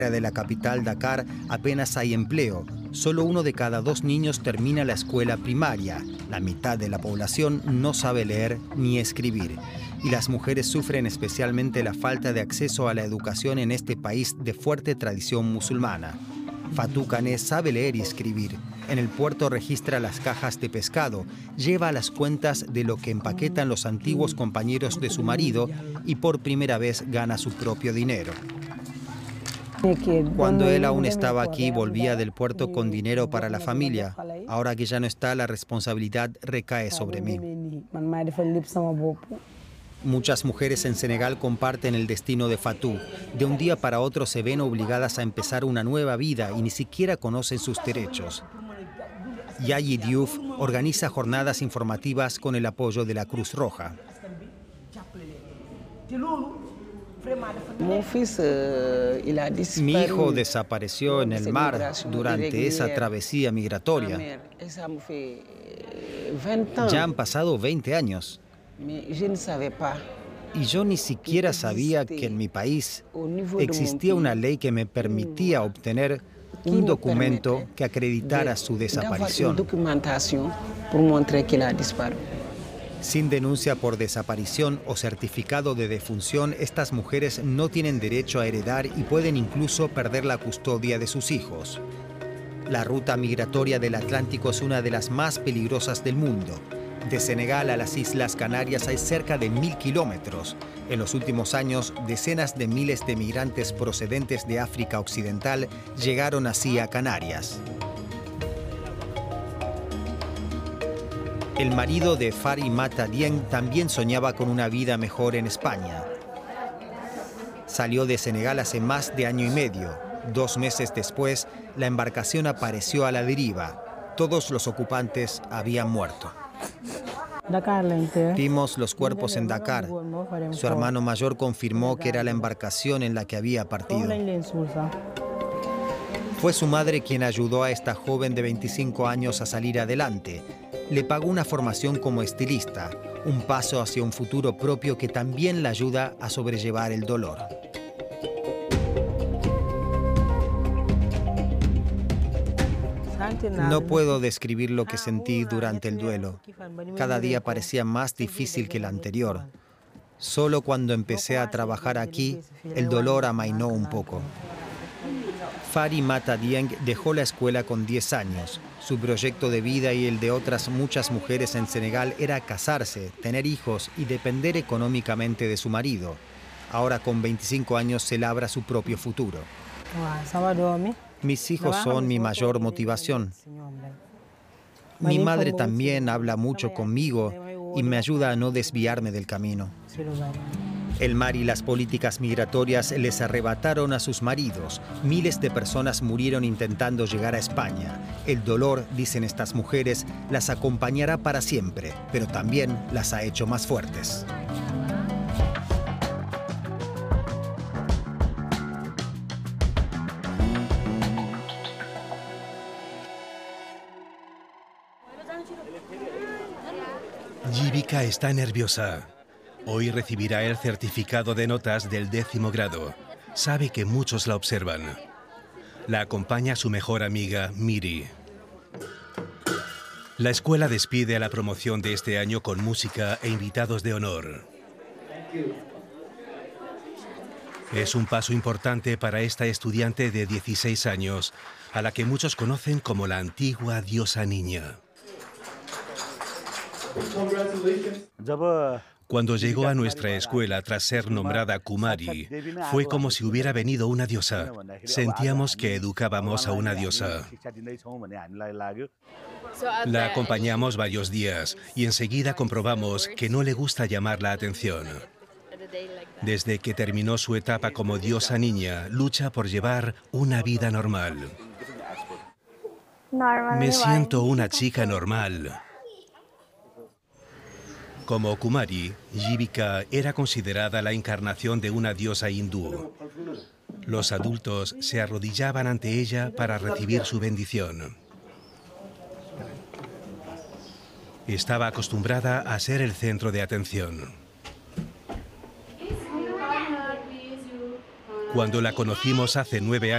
de la capital Dakar apenas hay empleo. Solo 1 de cada 2 niños termina la escuela primaria. La mitad de la población no sabe leer ni escribir. Y las mujeres sufren especialmente la falta de acceso a la educación en este país de fuerte tradición musulmana. Fatou Kane sabe leer y escribir. En el puerto registra las cajas de pescado, lleva las cuentas de lo que empaquetan los antiguos compañeros de su marido y por primera vez gana su propio dinero. Cuando él aún estaba aquí, volvía del puerto con dinero para la familia. Ahora que ya no está, la responsabilidad recae sobre mí. Muchas mujeres en Senegal comparten el destino de Fatou. De un día para otro se ven obligadas a empezar una nueva vida y ni siquiera conocen sus derechos. Yayi Diouf organiza jornadas informativas con el apoyo de la Cruz Roja. Mi hijo desapareció en el mar durante esa travesía migratoria. Ya han pasado 20 años. Y yo ni siquiera sabía que en mi país existía una ley que me permitía obtener un documento que acreditara su desaparición. Sin denuncia por desaparición o certificado de defunción, estas mujeres no tienen derecho a heredar y pueden incluso perder la custodia de sus hijos. La ruta migratoria del Atlántico es una de las más peligrosas del mundo. De Senegal a las Islas Canarias hay cerca de 1000 kilómetros. En los últimos años, decenas de miles de migrantes procedentes de África Occidental llegaron así a Canarias. El marido de Fari Mata Dieng también soñaba con una vida mejor en España. Salió de Senegal hace más de año y medio. 2 meses después, la embarcación apareció a la deriva. Todos los ocupantes habían muerto. Vimos los cuerpos en Dakar. Su hermano mayor confirmó que era la embarcación en la que había partido. Fue su madre quien ayudó a esta joven de 25 años a salir adelante. Le pagó una formación como estilista, un paso hacia un futuro propio que también la ayuda a sobrellevar el dolor. No puedo describir lo que sentí durante el duelo. Cada día parecía más difícil que el anterior. Solo cuando empecé a trabajar aquí, el dolor amainó un poco. Fari Mata Dieng dejó la escuela con 10 años. Su proyecto de vida y el de otras muchas mujeres en Senegal era casarse, tener hijos y depender económicamente de su marido. Ahora con 25 años se labra su propio futuro. Mis hijos son mi mayor motivación. Mi madre también habla mucho conmigo y me ayuda a no desviarme del camino. El mar y las políticas migratorias les arrebataron a sus maridos. Miles de personas murieron intentando llegar a España. El dolor, dicen estas mujeres, las acompañará para siempre, pero también las ha hecho más fuertes. Yibika está nerviosa. Hoy recibirá el certificado de notas del 10º grado. Sabe que muchos la observan. La acompaña su mejor amiga, Miri. La escuela despide a la promoción de este año con música e invitados de honor. Es un paso importante para esta estudiante de 16 años, a la que muchos conocen como la antigua diosa niña. Cuando llegó a nuestra escuela tras ser nombrada Kumari, fue como si hubiera venido una diosa. Sentíamos que educábamos a una diosa. La acompañamos varios días y enseguida comprobamos que no le gusta llamar la atención. Desde que terminó su etapa como diosa niña, lucha por llevar una vida normal. Me siento una chica normal. Como Kumari, Yibika era considerada la encarnación de una diosa hindú. Los adultos se arrodillaban ante ella para recibir su bendición. Estaba acostumbrada a ser el centro de atención. Cuando la conocimos hace 9 años,